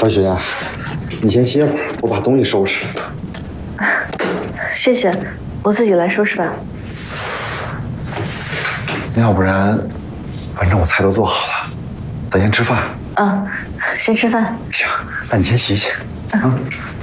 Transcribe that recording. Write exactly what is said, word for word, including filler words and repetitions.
小雪啊，你先歇会儿，我把东西收拾。 谢谢，我自己来收拾吧。 那要不然，反正我菜都做好了，咱先吃饭。 嗯，先吃饭。 行，那你先洗洗。啊。